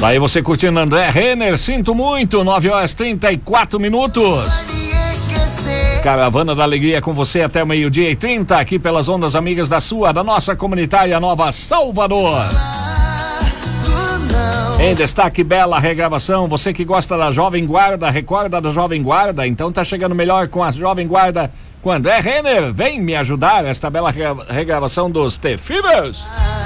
Daí você curtindo André Renner, sinto muito, 9h34. Caravana da Alegria com você até o 12h30, aqui pelas ondas amigas da nossa comunitária Nova Salvador. Em destaque, bela regravação. Você que gosta da Jovem Guarda, recorda da Jovem Guarda? Então tá chegando melhor com a Jovem Guarda com André Renner. Vem me ajudar esta bela regravação dos The Fevers.